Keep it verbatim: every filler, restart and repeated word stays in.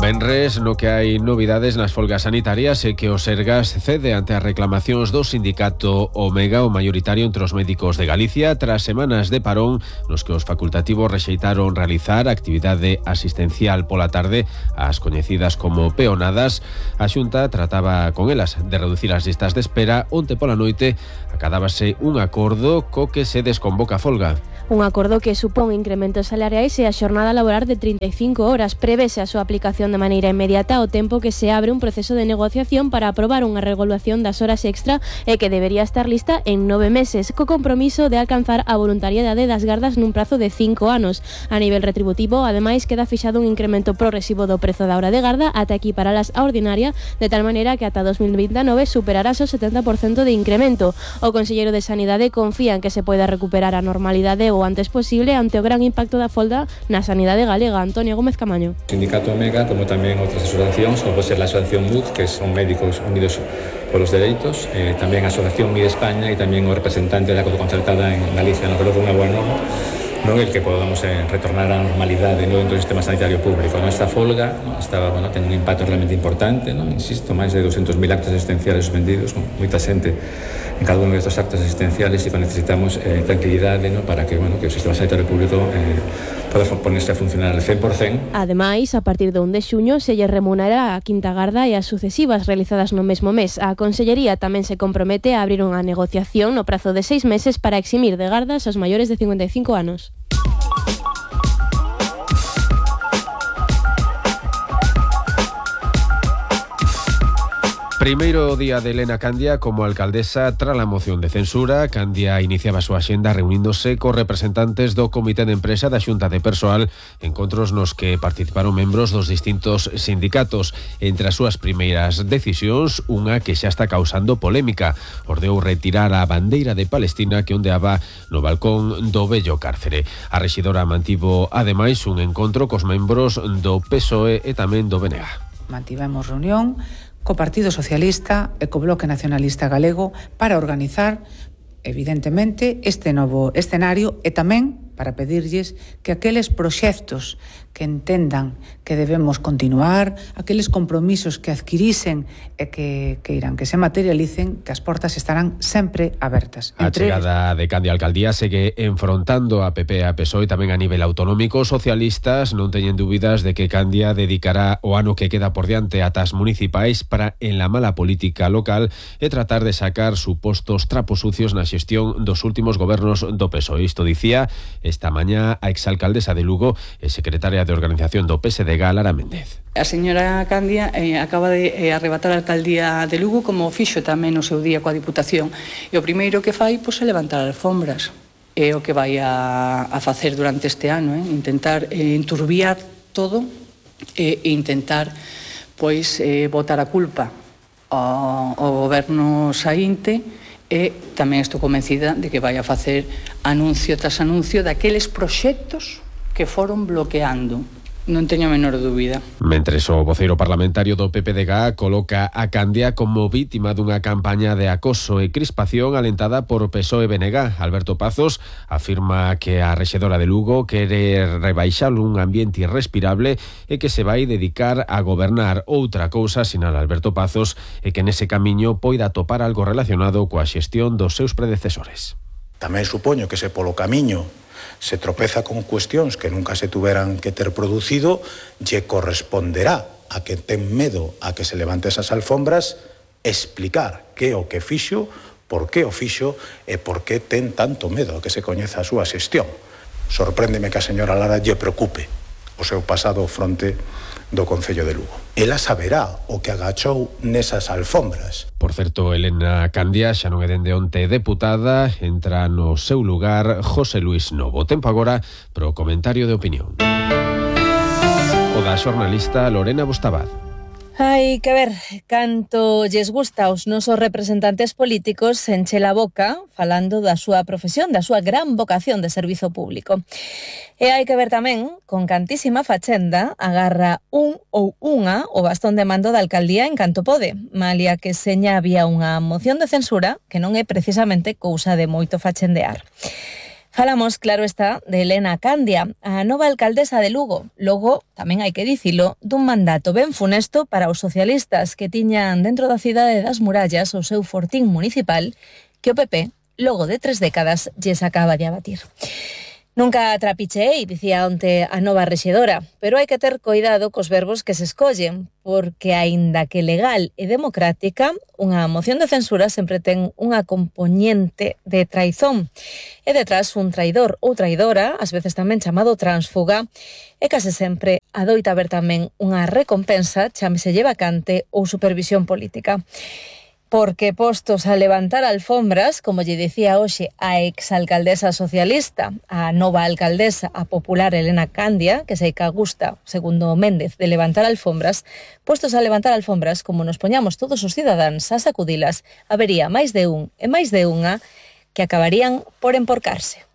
Venres no que hai novidades nas folgas sanitarias e que o Sergas cede ante as reclamacións do sindicato Omega, o maioritario entre os médicos de Galicia, tras semanas de parón nos que os facultativos rexeitaron realizar actividade asistencial pola tarde, as coñecidas como peonadas. A Xunta trataba con elas de reducir as listas de espera. Onte pola noite acadábase un acordo co que se desconvoca a folga. Un acordo que supón incrementos salariais e a xornada laboral de trinta e cinco horas. Prevese a súa aplicación de maneira inmediata ao tempo que se abre un proceso de negociación para aprobar unha regulación das horas extra e que debería estar lista en nove meses, co compromiso de alcanzar a voluntariedade das gardas nun prazo de cinco anos. A nivel retributivo, ademais, queda fixado un incremento progresivo do prezo da hora de garda ata equiparalas á ordinaria, de tal maneira que ata dos mil vintanove superarás o setenta por cento de incremento. O conselleiro de Sanidade confía en que se poida recuperar a normalidade o antes posible ante o gran impacto da folga na sanidade galega. Antonio Gómez Camaño. O Sindicato Omega, como tamén outras asociacións, como pode ser a Asociación M U D, que son Médicos Unidos polos Dereitos, eh, tamén a Asociación M I D España e tamén o representante da concertada en Galicia. Non creo que unha boa norma, non el que podamos eh, retornar á normalidade no dentro do sistema sanitario público. No, esta folga no, estaba, bueno, ten un impacto realmente importante, no? Insisto, máis de doscientos mil actos asistenciales suspendidos, con moita xente en cada uno de estos actos asistenciales, e necesitamos eh, tranquilidade, no? Para que, bueno, que o sistema sanitario público eh, poda ponerse a funcionar al cen por cen. Ademais, a partir do un de xuño se lle remunera a quinta garda e as sucesivas realizadas no mesmo mes. A Consellería tamén se compromete a abrir unha negociación no prazo de seis meses para eximir de gardas aos maiores de cincuenta e cinco anos. Primeiro día de Elena Candia como alcaldesa tras a moción de censura. Candia iniciaba a súa axenda reuníndose cos representantes do Comité de Empresa da Xunta de Persoal, encontros nos que participaron membros dos distintos sindicatos. Entre as súas primeiras decisións, unha que xa está causando polémica: ordeou retirar a bandeira de Palestina que ondeaba no balcón do vello cárcere. A rexidora mantivo ademais un encontro cos membros do P S O E e tamén do B N G. Mantivemos reunión co Partido Socialista e co Bloque Nacionalista Galego para organizar, evidentemente, este novo escenario e tamén para pedirlles que aqueles proxectos que entendan que debemos continuar, aqueles compromisos que adquirisen e que, que irán que se materialicen, que as portas estarán sempre abertas. A chegada de Candia á alcaldía segue enfrontando a P P e a P S O E tamén a nivel autonómico. Socialistas non teñen dúbidas de que Candia dedicará o ano que queda por diante ata as municipais para enlamar a política local e tratar de sacar supostos trapos sucios na xestión dos últimos gobernos do P S O E. Isto dicía esta mañá a exalcaldesa de Lugo e secretaria de Organización do P S D G, Lara Méndez. A señora Candia eh, acaba de eh, arrebatar a alcaldía de Lugo, como fixo tamén no seu día coa Diputación, e o primeiro que fai pois, é levantar alfombras. É o que vai a, a facer durante este ano, eh? intentar eh, enturbiar todo e eh, intentar pois eh, botar a culpa ao, ao goberno saínte. E tamén estou convencida de que vai a facer anuncio tras anuncio daqueles proxectos que foron bloqueando. Non teño a menor dúbida. Mentres o voceiro parlamentario do P P D G coloca a Candia como vítima dunha campaña de acoso e crispación alentada por P S O E e B N G. Alberto Pazos afirma que a rexedora de Lugo quere rebaixar un ambiente irrespirable e que se vai dedicar a gobernar. Outra cousa, sinala Alberto Pazos, é que nese camiño poida topar algo relacionado coa xestión dos seus predecesores. Tamén supoño que se polo camiño se tropeza con cuestións que nunca se tuveran que ter producido, lle corresponderá a que ten medo a que se levante esas alfombras explicar que o que fixo, por que o fixo e por que ten tanto medo a que se coñeza a súa xestión. Sorpréndeme que a señora Lara lle preocupe o seu pasado fronte do Concello de Lugo. Ela saberá o que agachou nesas alfombras. Por certo, Elena Candia xa non é dende onte deputada, entra no seu lugar José Luis Novo. Tempo agora pro comentario de opinión. O da xornalista Lorena Bustabad. Hai que ver canto lles gusta aos nosos representantes políticos enche a boca falando da súa profesión, da súa gran vocación de servizo público. E hai que ver tamén con cantísima fachenda agarra un ou unha o bastón de mando da alcaldía en canto pode, malia que seña había unha moción de censura que non é precisamente cousa de moito fachendear. Falamos, claro está, de Elena Candia, a nova alcaldesa de Lugo. Logo, tamén hai que dicilo, dun mandato ben funesto para os socialistas que tiñan dentro da cidade das murallas o seu fortín municipal que o P P, logo de tres décadas, lles acaba de abatir. Nunca trapicheei, dicía onte a nova rexedora, pero hai que ter coidado cos verbos que se escollen, porque aínda que legal e democrática, unha moción de censura sempre ten unha compoñente de traizón. E detrás un traidor ou traidora, ás veces tamén chamado tránsfuga, e case sempre adoita haber tamén unha recompensa, chámeselle vacante ou supervisión política. Porque postos a levantar alfombras, como lle dicía hoxe a exalcaldesa socialista, a nova alcaldesa, a popular Elena Candia, que sei que gusta, segundo Méndez, de levantar alfombras, postos a levantar alfombras, como nos poñamos todos os cidadáns a sacudilas, habería máis de un e máis de unha que acabarían por emporcarse.